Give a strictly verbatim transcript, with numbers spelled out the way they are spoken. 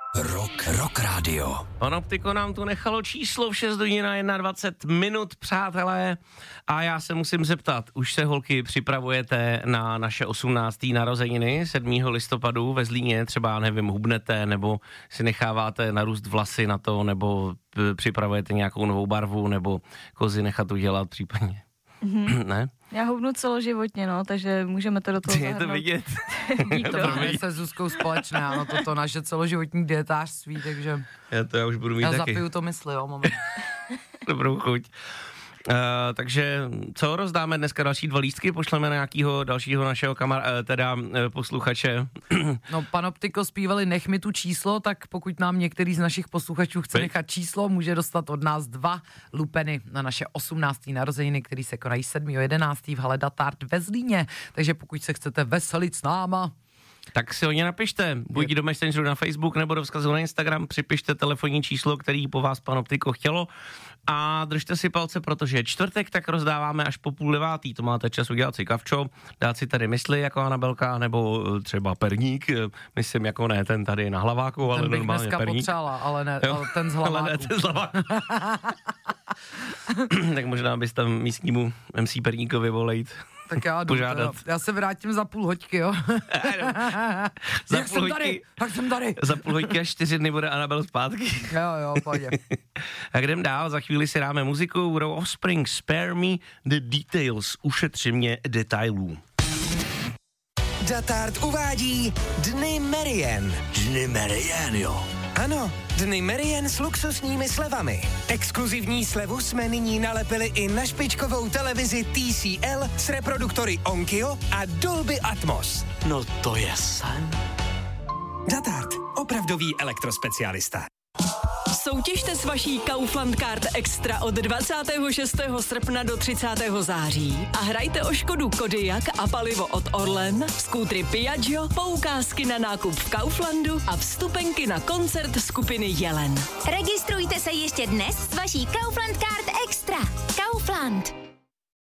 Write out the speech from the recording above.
Rock, Rock Radio. Panoptiko nám tu nechalo číslo v šest hodin a dvacet jedna minut, přátelé. A já se musím zeptat, už se holky připravujete na naše osmnácté narozeniny sedmého listopadu ve Zlíně? Třeba, nevím, hubnete, nebo si necháváte narůst vlasy na to, nebo připravujete nějakou novou barvu, nebo kozy nechat udělat případně? Mm-hmm. Ne? Já hubnu celoživotně, no, takže můžeme to do toho zahrnout. Je to vidět. To máme se Zuzkou společné, ano, toto naše celoživotní dietářství, takže... Já to já už budu mít já taky. Já zapiju to mysli, jo, moment. Dobrou chuť. Uh, takže co rozdáme dneska? Další dva lístky? Pošleme na nějakého dalšího našeho kamar, uh, teda uh, posluchače. No, Panoptiko zpívali Nech mi tu číslo, tak pokud nám některý z našich posluchačů chce Vy? nechat číslo, může dostat od nás dva lupeny na naše osmnácté narozeniny, které se konají sedmého jedenáctého v hale Datard ve Zlíně. Takže pokud se chcete veselit s náma, tak si o ně napište, buď do Messengeru na Facebook nebo do vzkazu na Instagram, připište telefonní číslo, který po vás Panoptiko chtělo a držte si palce, protože je čtvrtek, tak rozdáváme až po půl devátý, to máte čas udělat si kavčo, dát si tady mysli jako Anabelka, nebo třeba perník, myslím jako ne ten tady na hlaváku, ale ten bych normálně dneska perník. potřela, ale ne, ale ten z hlaváku. Ale ne, ten z hlaváku. Tak možná bys tam místnímu em cé Perníkovi volejt. Tak já jdu, teda, já se vrátím za půl hoďky, jo. za Jak půl jsem hoďky, tady, tak jsem tady. Za půl hoďky a čtyři dny bude Anabel zpátky. Jo, jo, pojď. A jdem dál, za chvíli si dáme muziku, budou Offspring, Spare Me the Details, ušetři mě detailů. Datard uvádí Dny Merien. Dny Merien, jo. Ano, Dny Merien s luxusními slevami. Exkluzivní slevu jsme nyní nalepili i na špičkovou televizi T C L s reproduktory Onkyo a Dolby Atmos. No to je sen. Datard, opravdový elektrospecialista. Soutěžte s vaší Kaufland Card Extra od dvacátého šestého srpna do třicátého září a hrajte o Škodu Kodiaq a palivo od Orlen, skútry Piaggio, poukázky na nákup v Kauflandu a vstupenky na koncert skupiny Jelen. Registrujte se ještě dnes s vaší Kaufland Card Extra. Kaufland.